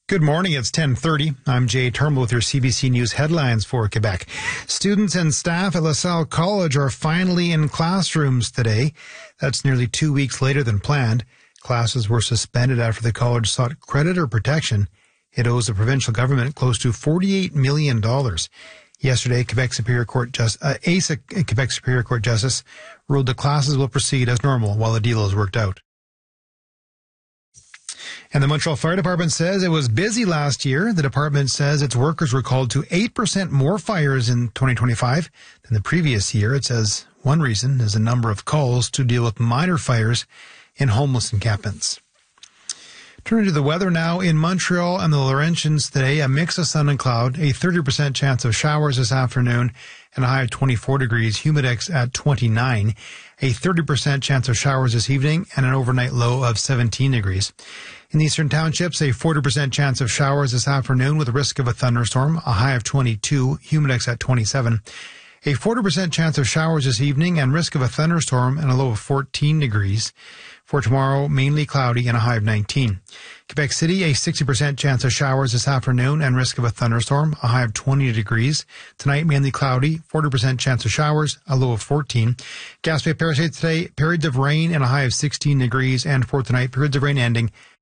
Good morning. It's 10:30. I'm Jay Turnbull with your CBC News headlines for Quebec. Students and staff at LaSalle College are finally in classrooms today. That's nearly 2 weeks later than planned. Classes were suspended after the college sought creditor protection. It owes the provincial government close to $48 million. Yesterday, Quebec Superior Court Quebec Superior Court Justice ruled the classes will proceed as normal while the deal is worked out. And the Montreal Fire Department says it was busy last year. The department says its workers were called to 8% more fires in 2025 than the previous year. It says one reason is the number of calls to deal with minor fires in homeless encampments. Turning to the weather now in Montreal and the Laurentians today, a mix of sun and cloud, a 30% chance of showers this afternoon, and a high of 24 degrees, humidex at 29, a 30% chance of showers this evening, and an overnight low of 17 degrees. In the eastern townships, a 40% chance of showers this afternoon with a risk of a thunderstorm, a high of 22, humidex at 27. A 40% chance of showers this evening and risk of a thunderstorm and a low of 14 degrees. For tomorrow, mainly cloudy and a high of 19. Quebec City, a 60% chance of showers this afternoon and risk of a thunderstorm, a high of 20 degrees. Tonight, mainly cloudy, 40% chance of showers, a low of 14. Gaspé Parish today, periods of rain and a high of 16 degrees. And for tonight, periods of rain ending